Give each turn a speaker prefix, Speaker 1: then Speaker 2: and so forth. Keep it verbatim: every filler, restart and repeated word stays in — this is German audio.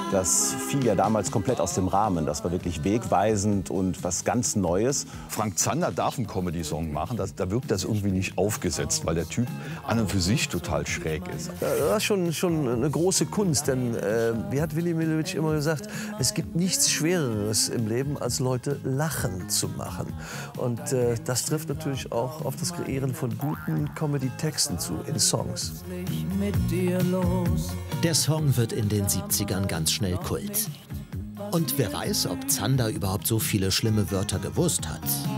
Speaker 1: Das fiel ja damals komplett aus dem Rahmen. Das war wirklich wegweisend und was ganz Neues.
Speaker 2: Frank Zander darf einen Comedy-Song machen, das, da wirkt das irgendwie nicht aufgesetzt, weil der Typ an und für sich total schräg ist.
Speaker 3: Das ist schon, schon eine große Kunst, denn äh, wie hat Willy Millowitsch immer gesagt, es gibt nichts Schwereres im Leben, als Leute lachen zu machen. Und äh, das trifft natürlich auch auf das Kreieren von guten Comedy-Texten zu, in Songs.
Speaker 4: Der Song wird in den siebzigern ganz schnell Kult. Und wer weiß, ob Zander überhaupt so viele schlimme Wörter gewusst hat.